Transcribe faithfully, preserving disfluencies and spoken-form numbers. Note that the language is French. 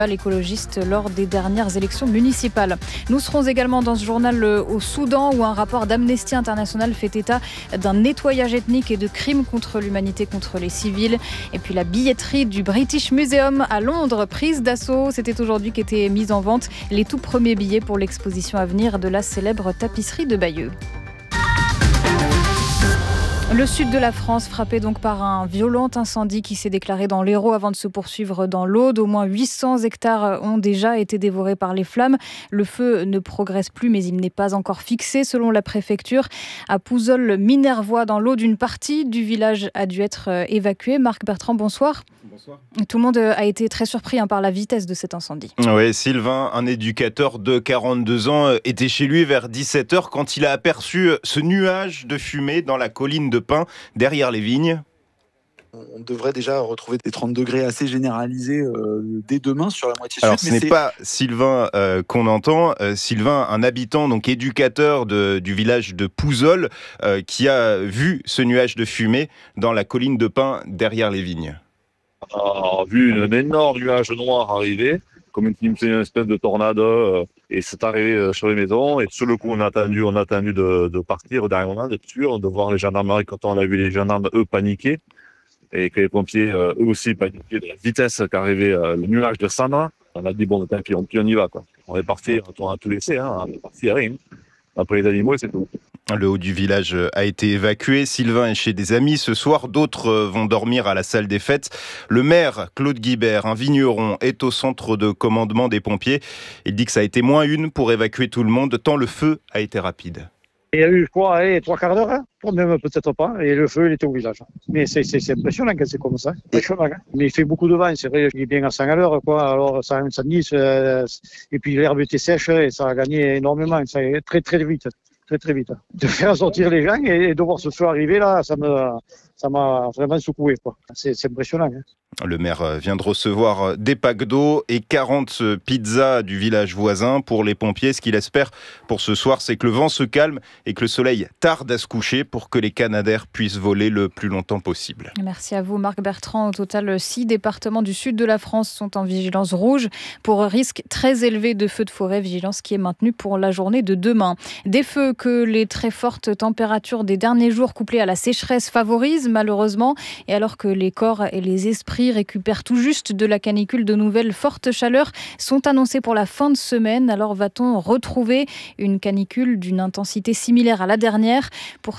l'écologiste lors des dernières élections municipales. Nous serons également dans ce journal au Soudan où un rapport d'Amnesty International fait état d'un nettoyage ethnique et de crimes contre l'humanité contre les civils. Et puis la billetterie du British Museum à Londres, prise d'assaut. C'était aujourd'hui qu'étaient mis en vente les tout premiers billets pour l'exposition à venir de la célèbre tapisserie de Bayeux. Le sud de la France frappé donc par un violent incendie qui s'est déclaré dans l'Hérault avant de se poursuivre dans l'Aude. Au moins huit cents hectares ont déjà été dévorés par les flammes. Le feu ne progresse plus mais il n'est pas encore fixé selon la préfecture. À Pouzol-Minervois dans l'Aude, une partie du village a dû être évacuée. Marc Bertrand, bonsoir. Bonsoir. Tout le monde a été très surpris hein, par la vitesse de cet incendie. Oui, Sylvain, un éducateur de quarante-deux ans, était chez lui vers dix-sept heures quand il a aperçu ce nuage de fumée dans la colline de pins derrière les vignes. On devrait déjà retrouver des trente degrés assez généralisés euh, dès demain sur la moitié Alors, sud. ce n'est c'est... pas Sylvain euh, qu'on entend. Euh, Sylvain, un habitant, donc éducateur de, du village de Pouzol, euh, qui a vu ce nuage de fumée dans la colline de pins derrière les vignes. On a vu un énorme nuage noir arriver, comme une, une espèce de tornade, euh, et c'est arrivé euh, sur les maisons. Et sur le coup, on a attendu, on a attendu de, de partir au dernier moment, d'être sûr, de voir les gendarmeries quand on a vu les gendarmes, eux, paniquer. Et que les pompiers, euh, eux aussi, paniquaient de la vitesse qu'arrivait euh, le nuage de cendres. On a dit, bon, tant pis, on, on y va, quoi. On est parti, on a tout laissé, hein, on est parti à rien. Après les animaux, c'est tout. Le haut du village a été évacué. Sylvain est chez des amis ce soir. D'autres vont dormir à la salle des fêtes. Le maire, Claude Guibert, un vigneron, est au centre de commandement des pompiers. Il dit que ça a été moins une pour évacuer tout le monde, tant le feu a été rapide. Il y a eu quoi, allez, trois quarts d'heure, hein, même peut-être pas, et le feu il était au village. Mais c'est, c'est, c'est impressionnant quand c'est comme ça. Impressionnant, hein. Mais il fait beaucoup de vent, c'est vrai, il est bien à cent à l'heure, quoi. Alors ça a un incendie, et puis l'herbe était sèche et ça a gagné énormément. Ça est très très vite. Très très vite. De faire sortir les gens et de voir ce feu arriver là, ça me, ça m'a vraiment secoué, quoi. C'est, c'est impressionnant. Hein. Le maire vient de recevoir des packs d'eau et quarante pizzas du village voisin pour les pompiers. Ce qu'il espère pour ce soir, c'est que le vent se calme et que le soleil tarde à se coucher pour que les canadaires puissent voler le plus longtemps possible. Merci à vous Marc Bertrand. Au total, six départements du sud de la France sont en vigilance rouge pour risque très élevé de feux de forêt. Vigilance qui est maintenue pour la journée de demain. Des feux que les très fortes températures des derniers jours couplées à la sécheresse favorisent malheureusement. Et alors que les corps et les esprits récupèrent tout juste de la canicule, de nouvelles fortes chaleurs sont annoncées pour la fin de semaine. Alors va-t-on retrouver une canicule d'une intensité similaire à la dernière ? Pour